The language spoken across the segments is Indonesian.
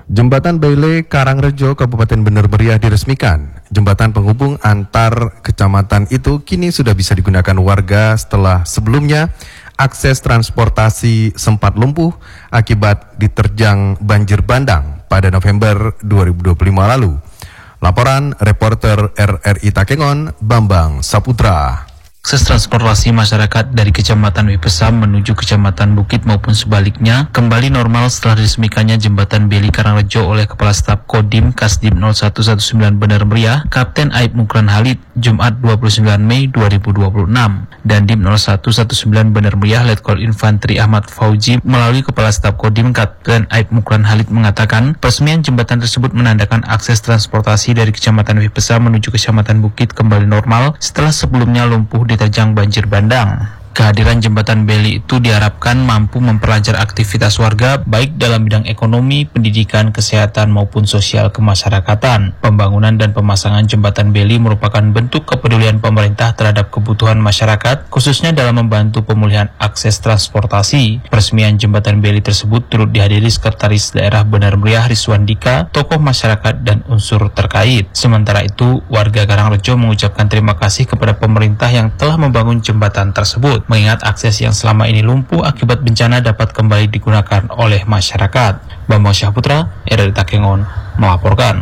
Jembatan Baile Karangrejo, Kabupaten Bener Meriah diresmikan. Jembatan penghubung antar kecamatan itu kini sudah bisa digunakan warga setelah sebelumnya akses transportasi sempat lumpuh akibat diterjang banjir bandang pada November 2025 lalu. Laporan reporter RRI Takengon, Bambang Saputra. Akses transportasi masyarakat dari Kecamatan Wipesam menuju Kecamatan Bukit maupun sebaliknya kembali normal setelah diresmikannya Jembatan Baile Karangrejo oleh Kepala Staf Kodim Kasdim 0119 Bener Meriah, Kapten Aib Mukran Halid, Jumat 29 Mei 2026. Dandim 0119 Bener Meriah, Letkol Infantri Ahmad Fauji melalui Kepala Staf Kodim Kapten Aib Mukran Halid mengatakan, peresmian jembatan tersebut menandakan akses transportasi dari Kecamatan Wipesam menuju Kecamatan Bukit kembali normal setelah sebelumnya lumpuh diterjang banjir bandang. Kehadiran jembatan Baile itu diharapkan mampu memperlancar aktivitas warga baik dalam bidang ekonomi, pendidikan, kesehatan maupun sosial kemasyarakatan. Pembangunan dan pemasangan jembatan Baile merupakan bentuk kepedulian pemerintah terhadap kebutuhan masyarakat, khususnya dalam membantu pemulihan akses transportasi. Peresmian jembatan Baile tersebut turut dihadiri Sekretaris Daerah Bener Meriah Rizwan Dika, tokoh masyarakat dan unsur terkait. Sementara itu, warga Karangrejo mengucapkan terima kasih kepada pemerintah yang telah membangun jembatan tersebut, mengingat akses yang selama ini lumpuh akibat bencana dapat kembali digunakan oleh masyarakat. Bambang Saputra, RRI Takengon, melaporkan.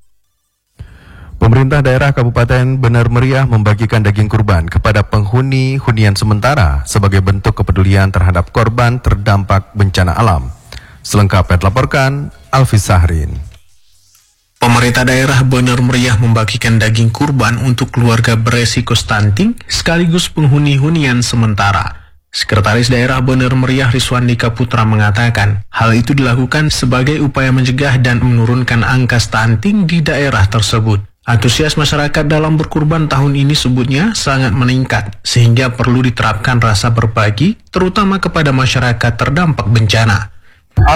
Pemerintah daerah Kabupaten Bener Meriah membagikan daging kurban kepada penghuni hunian sementara sebagai bentuk kepedulian terhadap korban terdampak bencana alam. Selengkapnya dilaporkan Alfi Sahrin. Pemerintah daerah Bener Meriah membagikan daging kurban untuk keluarga beresiko stunting sekaligus penghuni hunian sementara. Sekretaris Daerah Bener Meriah Rizwan Dika Putra mengatakan, hal itu dilakukan sebagai upaya mencegah dan menurunkan angka stunting di daerah tersebut. Antusias masyarakat dalam berkurban tahun ini sebutnya sangat meningkat, sehingga perlu diterapkan rasa berbagi, terutama kepada masyarakat terdampak bencana.